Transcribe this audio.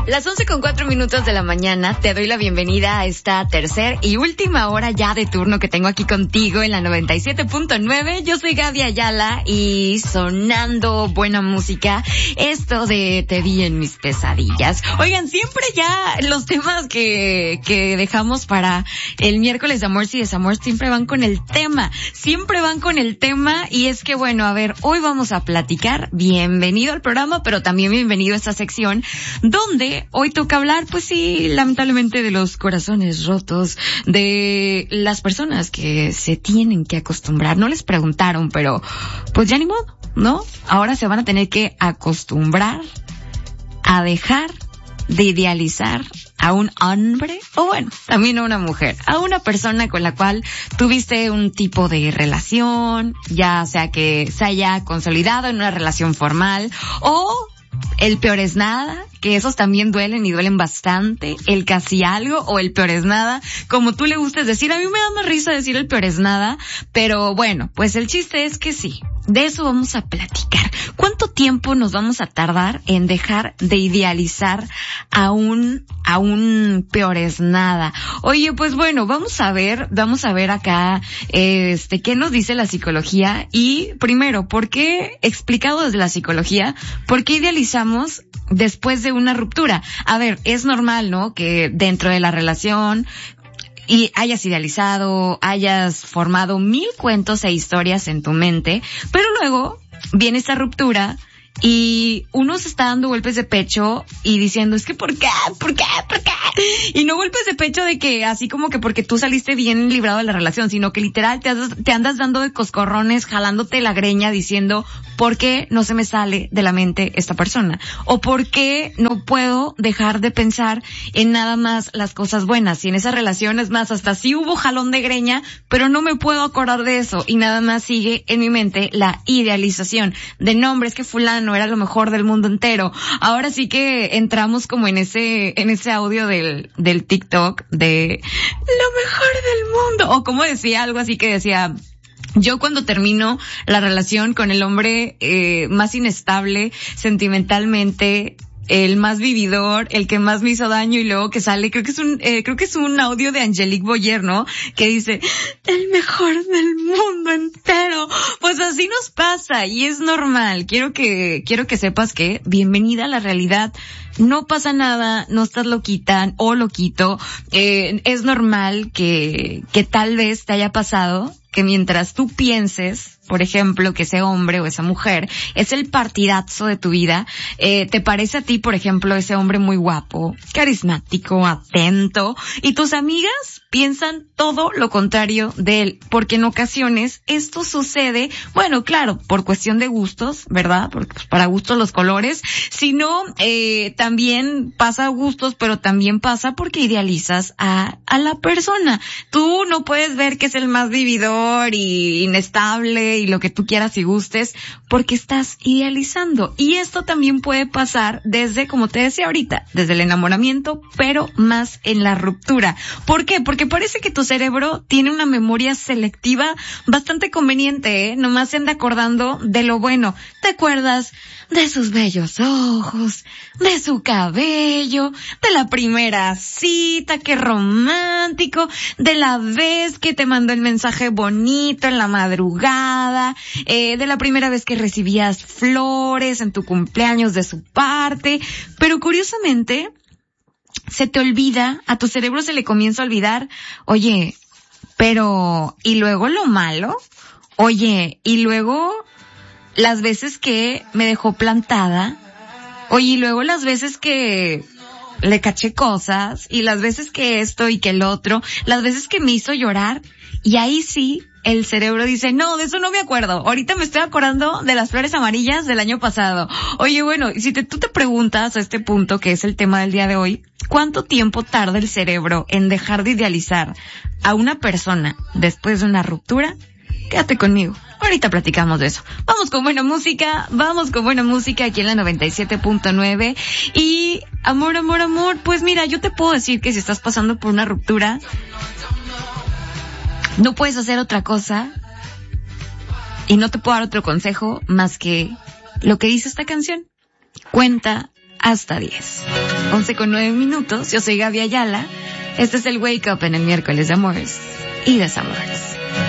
Las 11:04 de la mañana, te doy la bienvenida a esta tercer y última hora ya de turno que tengo aquí contigo en la 97.9. Yo soy Gaby Ayala y sonando buena música, esto de Te vi en mis pesadillas. Oigan, siempre ya los temas que dejamos para el miércoles de amor y desamor siempre van con el tema. Y es que bueno, a ver, hoy vamos a platicar. Bienvenido al programa, pero también bienvenido a esta sección donde hoy toca hablar, pues sí, lamentablemente de los corazones rotos, de las personas que se tienen que acostumbrar. No les preguntaron, pero pues ya ni modo, ¿no? Ahora se van a tener que acostumbrar a dejar de idealizar a un hombre, o bueno, también a una mujer, a una persona con la cual tuviste un tipo de relación, ya sea que se haya consolidado en una relación formal, o el peor es nada, que esos también duelen y duelen bastante, el casi algo o el peor es nada, como tú le gustes decir. A mí me da más risa decir el peor es nada, pero bueno, pues el chiste es que sí, de eso vamos a platicar. ¿Cuánto tiempo nos vamos a tardar en dejar de idealizar a un peor es nada? Oye, pues bueno, vamos a ver acá, qué nos dice la psicología y primero, ¿por qué, explicado desde la psicología, por qué idealizamos después de una ruptura? A ver, es normal, ¿no? Que dentro de la relación y hayas idealizado, hayas formado 1000 cuentos e historias en tu mente, pero luego viene esta ruptura y uno se está dando golpes de pecho y diciendo, es que ¿por qué? Y no golpes de pecho de que así como que porque tú saliste bien librado de la relación, sino que literal te andas dando de coscorrones, jalándote la greña diciendo, ¿por qué no se me sale de la mente esta persona? O ¿por qué no puedo dejar de pensar en nada más las cosas buenas? Y en esa relación, es más, hasta sí hubo jalón de greña, pero no me puedo acordar de eso y nada más sigue en mi mente la idealización de nombres que fulano era lo mejor del mundo entero. Ahora sí que entramos como en ese audio del TikTok de lo mejor del mundo, o como decía, algo así que decía, yo cuando termino la relación con el hombre más inestable sentimentalmente, el más vividor, el que más me hizo daño, y luego que sale, creo que es un audio de Angelique Boyer, ¿no? Que dice, el mejor del mundo entero. Pues así nos pasa y es normal. Quiero que sepas que bienvenida a la realidad. No pasa nada, no estás loquita o loquito. Es normal que tal vez te haya pasado que mientras tú pienses, por ejemplo, que ese hombre o esa mujer es el partidazo de tu vida, te parece a ti, por ejemplo, ese hombre muy guapo, carismático, atento, y tus amigas piensan todo lo contrario de él, porque en ocasiones esto sucede, bueno, claro, por cuestión de gustos, ¿verdad? Porque pues, para gustos los colores, sino también pasa a gustos, pero también pasa porque idealizas a la persona. Tú no puedes ver que es el más vividor y inestable y lo que tú quieras y gustes, porque estás idealizando. Y esto también puede pasar desde, como te decía ahorita, desde el enamoramiento, pero más en la ruptura. ¿Por qué? Porque parece que tu cerebro tiene una memoria selectiva bastante conveniente, ¿eh? Nomás se anda acordando de lo bueno. ¿Te acuerdas de sus bellos ojos, de su cabello, de la primera cita, qué romántico, de la vez que te mandó el mensaje bonito en la madrugada, de la primera vez que recibías flores en tu cumpleaños de su parte? Pero curiosamente se te olvida, a tu cerebro se le comienza a olvidar, oye, pero ¿y luego lo malo? Oye, ¿y luego las veces que me dejó plantada? Oye, y luego las veces que le caché cosas, y las veces que esto y que el otro, las veces que me hizo llorar? Y ahí sí, el cerebro dice, no, de eso no me acuerdo. Ahorita me estoy acordando de las flores amarillas del año pasado. Oye, bueno, si tú te preguntas a este punto, que es el tema del día de hoy, ¿cuánto tiempo tarda el cerebro en dejar de idealizar a una persona después de una ruptura? Quédate conmigo. Ahorita platicamos de eso. Vamos con buena música aquí en la 97.9. Y amor, pues mira, yo te puedo decir que si estás pasando por una ruptura, no puedes hacer otra cosa y no te puedo dar otro consejo más que lo que dice esta canción. Cuenta hasta 10. 11:09. Yo soy Gaby Ayala. Este es el Wake Up en el miércoles de amores y desamores.